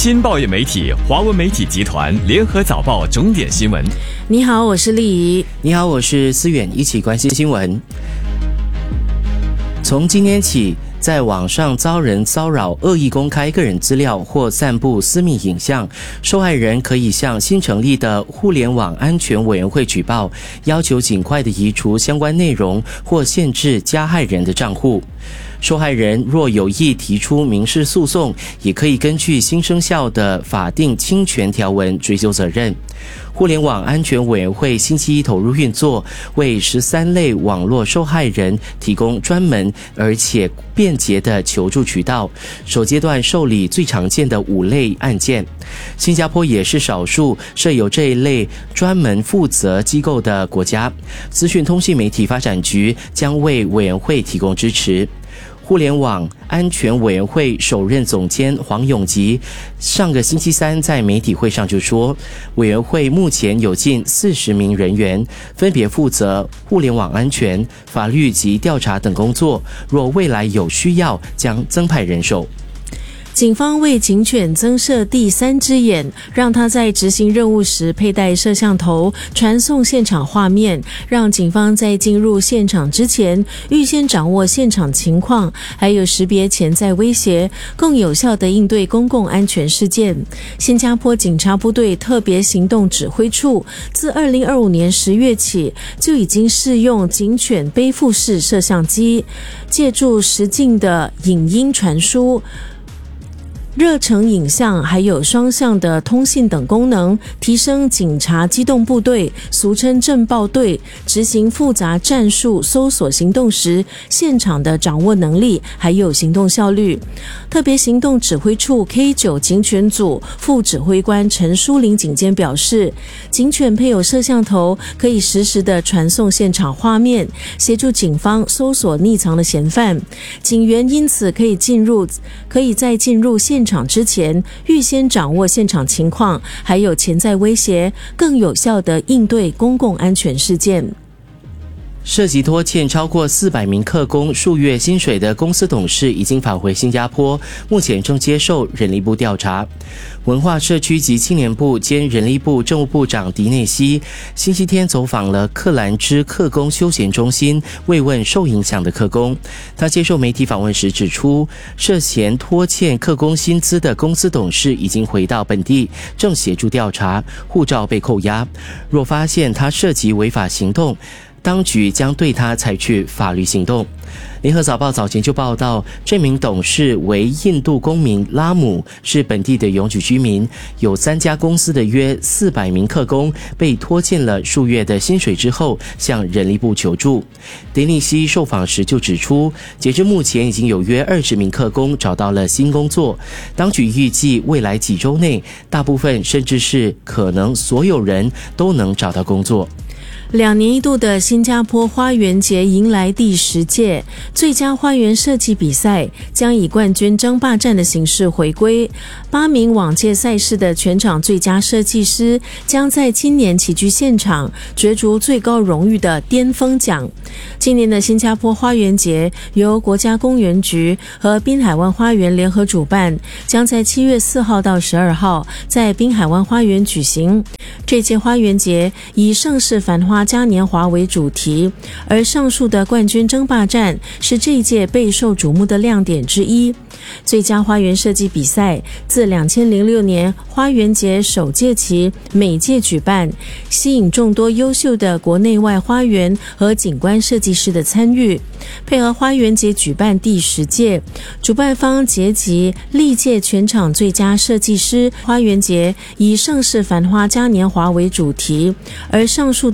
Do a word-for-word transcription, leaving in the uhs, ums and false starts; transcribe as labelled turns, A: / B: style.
A: 新报业媒体华文媒体集团联合早报重点新闻。
B: 你好，我是丽怡。
C: 你好，我是思远，一起关心新闻。从今天起，在网上遭人骚扰、恶意公开个人资料或散布私密影像，受害人可以向新成立的互联网安全委员会举报，要求尽快的移除相关内容或限制加害人的账户。受害人若有意提出民事诉讼，也可以根据新生效的法定侵权条文追究责任。互联网安全委员会星期一投入运作，为十三类网络受害人提供专门而且便捷的求助渠道。首阶段受理最常见的五类案件。新加坡也是少数设有这一类专门负责机构的国家。资讯通信媒体发展局将为委员会提供支持。互联网安全委员会首任总监黄永吉上个星期三在媒体会上就说，委员会目前有近四十名人员，分别负责互联网安全、法律及调查等工作，若未来有需要，将增派人手。
B: 警方为警犬增设第三只眼，让它在执行任务时佩戴摄像头，传送现场画面，让警方在进入现场之前预先掌握现场情况，还有识别潜在威胁，更有效地应对公共安全事件。新加坡警察部队特别行动指挥处自二零二五年十月起就已经试用警犬背负式摄像机，借助实境的影音传输、热成影像还有双向的通信等功能，提升警察机动部队俗称震爆队执行复杂战术搜索行动时现场的掌握能力还有行动效率。特别行动指挥处 K 九 警犬组副指挥官陈淑玲警监表示，警犬配有摄像头，可以实时的传送现场画面，协助警方搜索匿藏的嫌犯。警员因此可以进入可以在进入现场之前预先掌握现场情况，还有潜在威胁，更有效地应对公共安全事件。
C: 涉及拖欠超过四百名客工数月薪水的公司董事已经返回新加坡，目前正接受人力部调查。文化社区及青年部兼人力部政务部长迪内西星期天走访了克兰芝客工休闲中心，慰问受影响的客工。他接受媒体访问时指出，涉嫌拖欠客工薪资的公司董事已经回到本地，正协助调查，护照被扣押。若发现他涉及违法行动，当局将对他采取法律行动。联合早报早前就报道，这名董事为印度公民拉姆，是本地的永久居民，有三家公司的约四百名客工被拖欠了数月的薪水之后，向人力部求助。迪尼西受访时就指出，截至目前已经有约二十名客工找到了新工作，当局预计未来几周内，大部分甚至是可能所有人都能找到工作。
B: 两年一度的新加坡花园节迎来第十届最佳花园设计比赛，将以冠军争霸战的形式回归。八名往届赛事的全场最佳设计师将在今年齐聚现场，角逐最高荣誉的巅峰奖。今年的新加坡花园节由国家公园局和滨海湾花园联合主办，将在七月四号到十二号在滨海湾花园举行。这届花园节以盛世繁花嘉年华为主题，而上述的冠军争霸战是这一届备受瞩目的亮点之一。最佳花园设计比赛自两千零六年花园节首届起每届举办，吸引众多优秀的国内外花园和景观设计师的参与。配合花园节举办第十届，主办方结集历届全场最佳设计师。花园节以盛世繁花嘉年华为主题，而上述